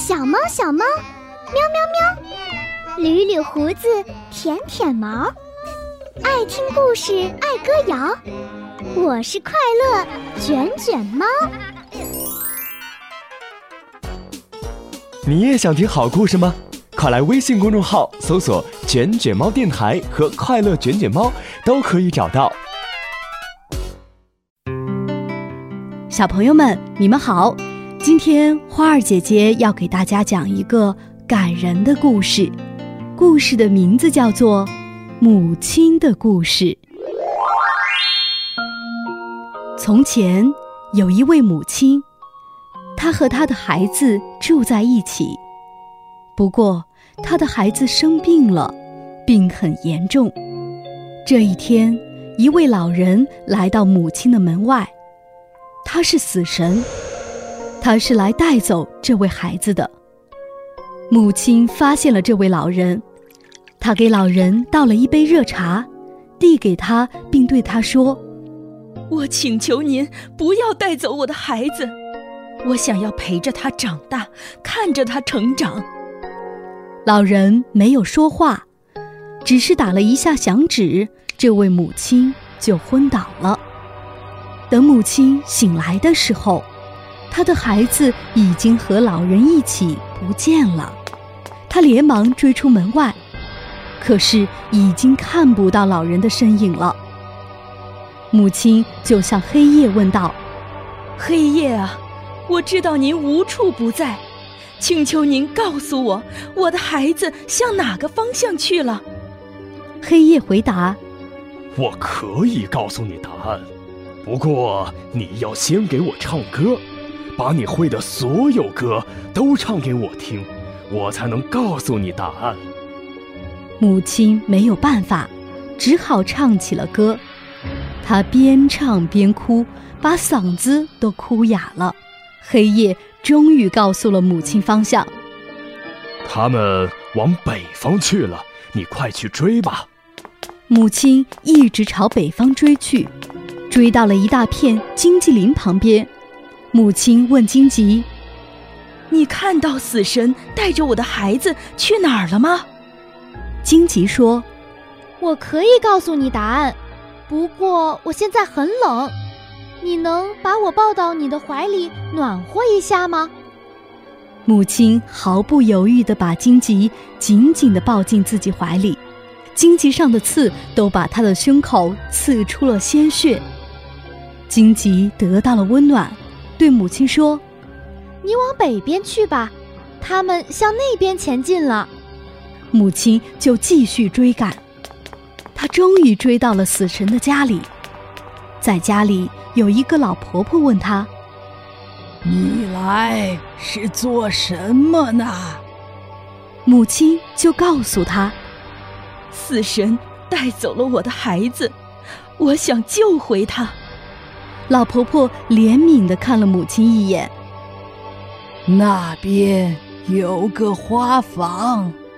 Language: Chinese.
小猫小猫，喵喵喵，捋捋胡子，舔舔毛，爱听故事，爱歌谣。我是快乐卷卷猫。 你也想听好故事吗？快来微信公众号搜索卷卷猫电台和快乐卷卷猫，都可以找到。 小朋友们，你们好，今天花儿姐姐要给大家讲一个感人的故事，故事的名字叫做《母亲的故事》。从前有一位母亲，她和她的孩子住在一起，不过她的孩子生病了，病很严重。这一天，一位老人来到母亲的门外，他是死神，他是来带走这位孩子的。母亲发现了这位老人，她给老人倒了一杯热茶，递给他，并对他说： 我请求您不要带走我的孩子，我想要陪着他长大，看着他成长。 老人没有说话，只是打了一下响指，这位母亲就昏倒了。等母亲醒来的时候，她的孩子已经和老人一起不见了。她连忙追出门外，可是已经看不到老人的身影了。母亲就向黑夜问道： 黑夜啊，我知道您无处不在，请求您告诉我，我的孩子向哪个方向去了？ 黑夜回答： 我可以告诉你答案，不过你要先给我唱歌，把你会的所有歌都唱给我听，我才能告诉你答案。 母亲没有办法，只好唱起了歌。她边唱边哭，把嗓子都哭哑了。黑夜终于告诉了母亲方向： 他们往北方去了，你快去追吧。 母亲一直朝北方追去，追到了一大片荆棘林旁边。母亲问荆棘： 你看到死神带着我的孩子去哪儿了吗？ 荆棘说： 我可以告诉你答案，不过我现在很冷，你能把我抱到你的怀里暖和一下吗？ 母亲毫不犹豫地把荆棘紧紧地抱进自己怀里，荆棘上的刺都把她的胸口刺出了鲜血。荆棘得到了温暖，对母亲说： 你往北边去吧，他们向那边前进了。 母亲就继续追赶，她终于追到了死神的家里。在家里有一个老婆婆问她： 你来是做什么呢？ 母亲就告诉她： 死神带走了我的孩子，我想救回他。 老婆婆怜悯地看了母亲一眼： 那边有个花房，